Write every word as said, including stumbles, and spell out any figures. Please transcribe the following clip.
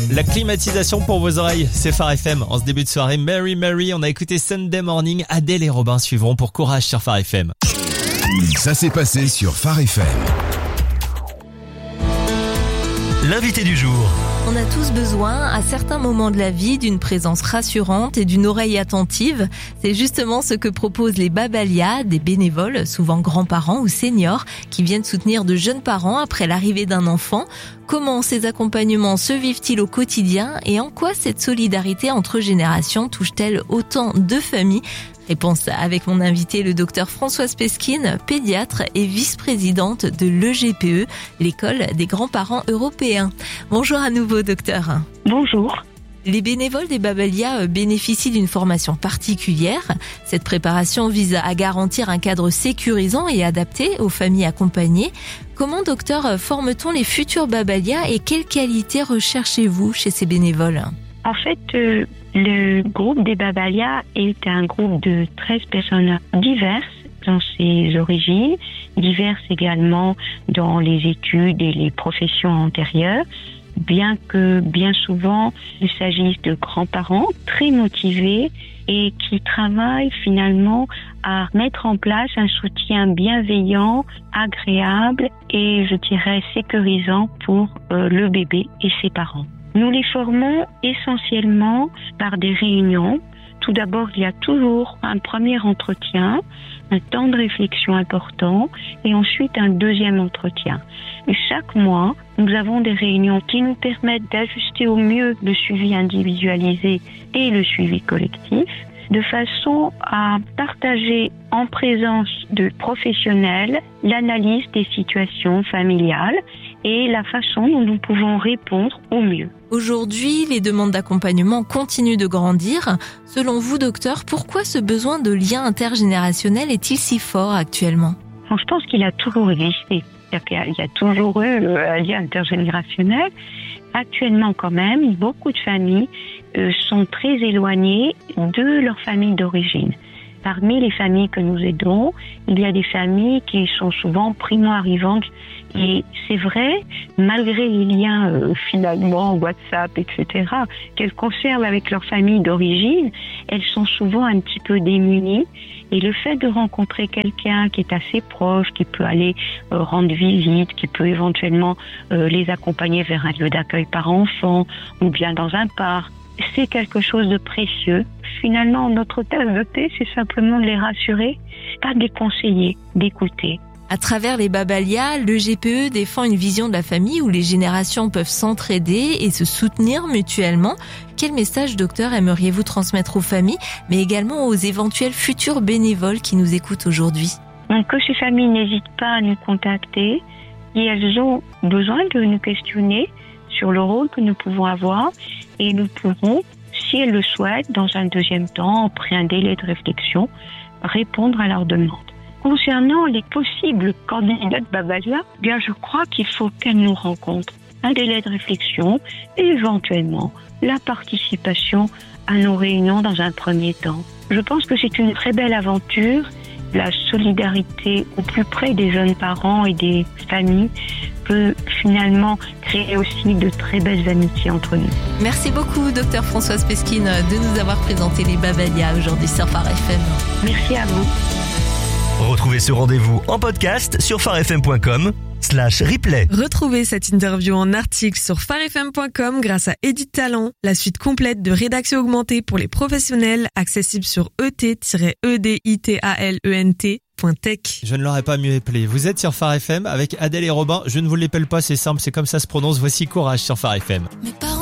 La climatisation pour vos oreilles, c'est Phare F M. En ce début de soirée, Mary Mary, on a écouté Sunday Morning. Adèle et Robin suivront pour Courage sur Phare F M. Ça s'est passé sur Phare F M. L'invité du jour. On a tous besoin, à certains moments de la vie, d'une présence rassurante et d'une oreille attentive. C'est justement ce que proposent les Babalia, des bénévoles, souvent grands-parents ou seniors, qui viennent soutenir de jeunes parents après l'arrivée d'un enfant. Comment ces accompagnements se vivent-ils au quotidien et en quoi cette solidarité entre générations touche-t-elle autant de familles ? Réponse avec mon invité, le docteur Françoise Pesquine, pédiatre et vice-présidente de l'E G P E, l'école des grands-parents européens. Bonjour à nouveau, docteur. Bonjour. Les bénévoles des Babalia bénéficient d'une formation particulière. Cette préparation vise à garantir un cadre sécurisant et adapté aux familles accompagnées. Comment, docteur, forme-t-on les futurs Babalia et quelles qualités recherchez-vous chez ces bénévoles ? En fait, euh, le groupe des Babalia est un groupe de treize personnes diverses dans ses origines, diverses également dans les études et les professions antérieures, bien que bien souvent il s'agisse de grands-parents très motivés et qui travaillent finalement à mettre en place un soutien bienveillant, agréable et je dirais sécurisant pour euh, le bébé et ses parents. Nous les formons essentiellement par des réunions. Tout d'abord, il y a toujours un premier entretien, un temps de réflexion important et ensuite un deuxième entretien. Et chaque mois, nous avons des réunions qui nous permettent d'ajuster au mieux le suivi individualisé et le suivi collectif, de façon à partager en présence de professionnels l'analyse des situations familiales et la façon dont nous pouvons répondre au mieux. Aujourd'hui, les demandes d'accompagnement continuent de grandir. Selon vous, docteur, pourquoi ce besoin de lien intergénérationnel est-il si fort actuellement ? Je pense qu'il a toujours existé. Il y a toujours eu un lien intergénérationnel. Actuellement, quand même, beaucoup de familles euh, sont très éloignées de leur famille d'origine. Parmi les familles que nous aidons, il y a des familles qui sont souvent primo-arrivantes. Et c'est vrai, malgré les liens euh, finalement WhatsApp, et cetera, qu'elles conservent avec leur famille d'origine, elles sont souvent un petit peu démunies. Et le fait de rencontrer quelqu'un qui est assez proche, qui peut aller euh, rendre visite, qui peut éventuellement euh, les accompagner vers un lieu d'accueil par enfant ou bien dans un parc, c'est quelque chose de précieux. Finalement, notre tasse de thé, c'est simplement de les rassurer, pas de les conseiller, d'écouter. À travers les Babalia, l'E G P E défend une vision de la famille où les générations peuvent s'entraider et se soutenir mutuellement. Quel message, docteur, aimeriez-vous transmettre aux familles, mais également aux éventuels futurs bénévoles qui nous écoutent aujourd'hui ? Donc, que ces familles n'hésitent pas à nous contacter et elles ont besoin de nous questionner sur le rôle que nous pouvons avoir et nous pourrons, si elles le souhaitent, dans un deuxième temps, après un délai de réflexion, répondre à leurs demandes. Concernant les possibles candidats de Babalia, bien je crois qu'il faut qu'elles nous rencontrent. Un délai de réflexion et éventuellement la participation à nos réunions dans un premier temps. Je pense que c'est une très belle aventure. La solidarité au plus près des jeunes parents et des familles peut finalement créer aussi de très belles amitiés entre nous. Merci beaucoup, docteur Françoise Pesquine, de nous avoir présenté les Babalia aujourd'hui sur Phare F M. Merci à vous. Retrouvez ce rendez-vous en podcast sur pharefm point com slash replay. Retrouvez cette interview en article sur pharefm point com grâce à Edit Talent, la suite complète de rédaction augmentée pour les professionnels, accessible sur e t tiret e d i t a l e n t point tech. Je ne l'aurais pas mieux appelé. Vous êtes sur Phare F M avec Adèle et Robin. Je ne vous l'appelle pas, c'est simple, c'est comme ça se prononce. Voici Courage sur Phare F M. Mes parents